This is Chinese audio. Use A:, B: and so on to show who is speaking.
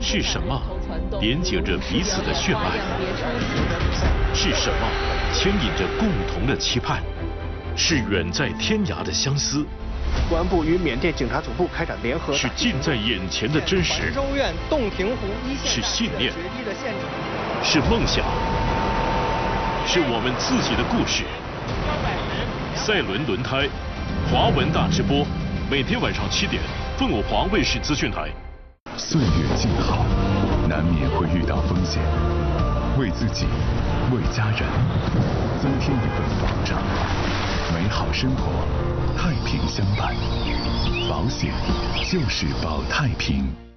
A: 是什么连接着彼此的血脉？是什么牵引着共同的期盼？是远在天涯的相思。
B: 公安部与缅甸警察总部开展联合。
A: 是近在眼前的真实。
B: 州院洞庭湖一线
A: 是信念。
B: 决堤的现场。
A: 是梦想。是我们自己的故事。赛伦轮胎，华文大直播，每天晚上7点，凤凰华卫视资讯台。
C: 岁月静好，难免会遇到风险，为自己，为家人，增添一份保障，美好生活，太平相伴，保险就是保太平。